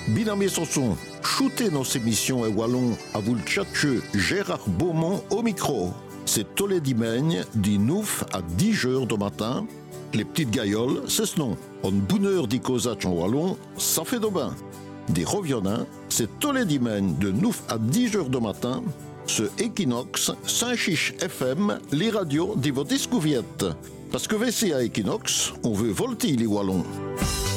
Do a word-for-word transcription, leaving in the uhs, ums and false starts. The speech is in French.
Binamé Sanson, shootez nos émissions et wallon à vous le tchatcheux Gérard Beaumont au micro. C'est tous les dimanches, du neuf à dix heures du matin. Les petites gailloles, c'est ce nom. En bonne heure d'y en wallon, ça fait de bain. Des reviennants, c'est tous les dimanches de neuf à dix heures du matin. Ce Equinox, Saint-Chiche F M, les radios de votre discouverte. Parce que V C à Equinox, on veut volter les wallons.